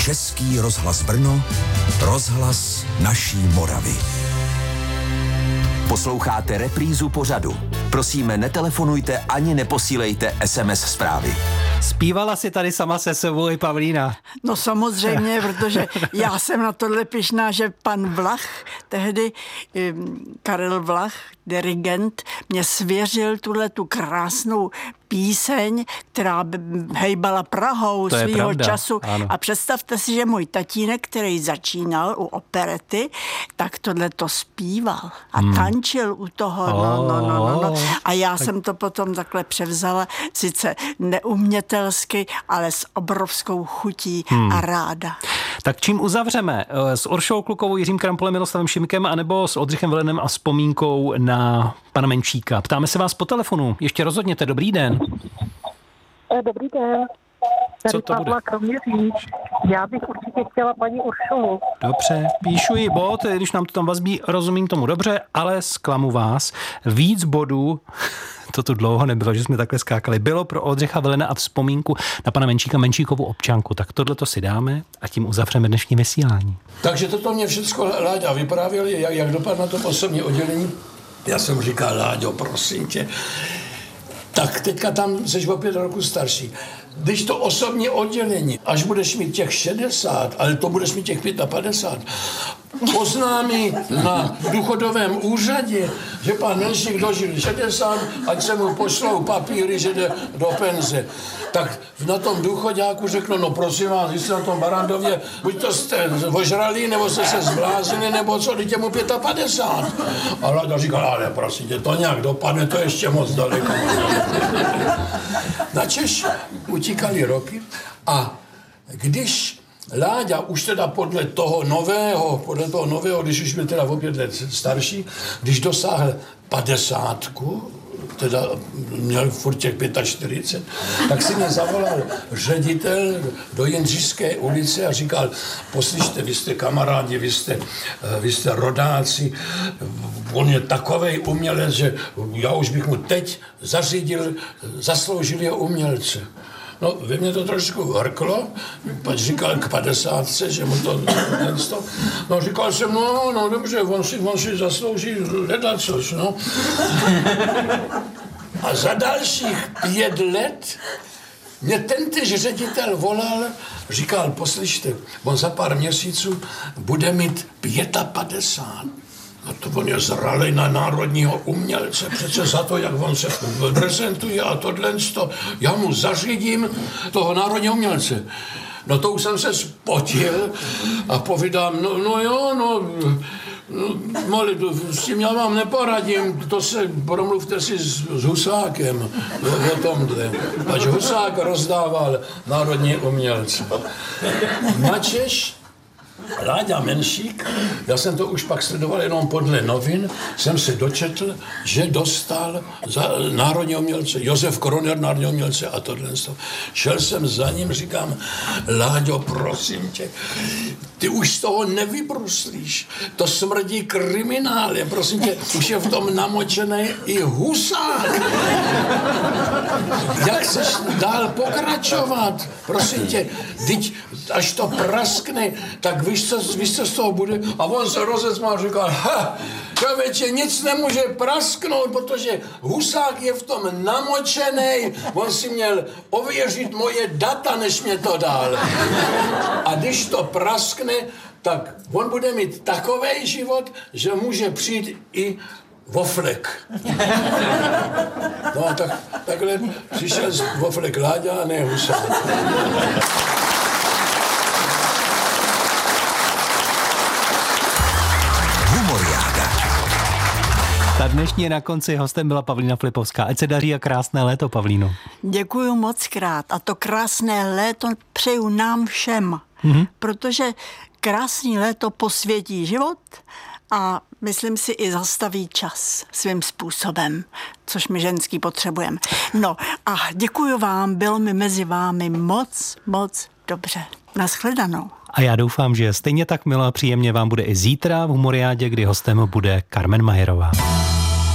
Český rozhlas Brno, rozhlas naší Moravy. Posloucháte reprízu pořadu. Prosíme, netelefonujte ani neposílejte SMS zprávy. Zpívala si tady sama se sebou i Pavlína. No samozřejmě, protože já jsem na tohle pyšná, že pan Vlach, tehdy Karel Vlach, dirigent, mě svěřil tu krásnou píseň, která hejbala Prahou svýho času. Ano. A představte si, že můj tatínek, který začínal u operety, tak tohle to zpíval a tančil u toho. No. A já jsem to potom takhle převzala, sice neumětelsky, ale s obrovskou chutí a ráda. Tak čím uzavřeme? S Uršou Klukovou, Jiřím Krampolem, Miloslavem Šimkem, anebo s Oldřichem Velenem a vzpomínkou na pana Menšíka? Ptáme se vás po telefonu. Ještě rozhodněte. Dobrý den. Dobrý den. Co to bude? Já bych určitě chtěla paní Uršulu. Dobře, píšu jí bod, když nám to tam vazbí, rozumím tomu dobře, ale zklamu vás. Víc bodů, to tu dlouho nebylo, že jsme takhle skákali, bylo pro Oldřicha Velena a vzpomínku na pana Menšíka, Menšíkovu občanku. Tak tohleto si dáme a tím uzavřeme dnešní vysílání. Takže toto mě všechno Láďa vyprávěl, jak dopadl na to osobní oddělení. Já jsem říkal, Láďo, prosím tě, tak teďka tam jsi o 5 roku starší. Když to osobní oddělení, až budeš mít těch 60, ale to budeš mít těch 55, oznámí na důchodovém úřadě, že pan Menšík dožil 60, ať se mu pošlou papíry, že jde do penze. Tak na tom důchoďáku řeknu, no prosím vás, když jste na tom Barandově, buď to jste ožralí, nebo jste se zbláznili, nebo co, dejte mu 55. A Láďa říkala, ale prosím tě, to nějak dopadne, to ještě moc daleko. Načež utíkaly roky a když Láďa už teda podle toho nového, když už byl teda o 5 let starší, když dosáhl 50, teda měl furt těch 45, tak si mě zavolal ředitel do Jindřišské ulice a říkal, poslyšte, vy jste kamarádi, vy jste rodáci, on je takovej umělec, že já už bych mu teď zařídil zasloužilého umělce. No, ve mně to trošku hrklo, pak říkal k 50, že mu to nensto. No, říkal jsem, no dobře, on si zaslouží ledacož, no. A za dalších 5 let mě tentéž ředitel volal, říkal, poslyšte, on za pár měsíců bude mít 55. No to on je zralej na národního umělce, přece za to, jak on se prezentuje a tohle, já mu zařídím toho národního umělce. No to už jsem se spotil a povídám, no, mali, s tím já vám neporadím, to se promluvte si s Husákem o tomhle. Až Husák rozdával národní umělce. Načež Láďa Menšík, já jsem to už pak sledoval jenom podle novin, jsem se dočetl, že dostal za národní umělce, Josef Koroner, národní umělce a tohle. Šel jsem za ním, říkám, Láďo, prosím tě, ty už z toho nevybruslíš, to smrdí kriminálem, prosím tě, už je v tom namočený i Husák. Jak chceš dál pokračovat, prosím tě, teď, až to praskne, tak víš, co z toho bude? A on se rozesmál a říkal, člověče, nic nemůže prasknout, protože Husák je v tom namočený, on si měl ověřit moje data, než mě to dal. A když to praskne, tak on bude mít takovej život, že může přijít i Voflek. No a takhle přišel Voflek Láďa a ne Husák. Ta dnešní je na konci, hostem byla Pavlína Flipovská. Ať se daří a krásné léto, Pavlíno. Děkuju moc krát a to krásné léto přeju nám všem, protože krásný léto posvětí život a myslím si i zastaví čas svým způsobem, což my ženský potřebujeme. No a děkuju vám, bylo mi mezi vámi moc dobře. Nashledanou. A já doufám, že stejně tak milé a příjemně vám bude i zítra v Humoriádě, kdy hostem bude Carmen Majerová.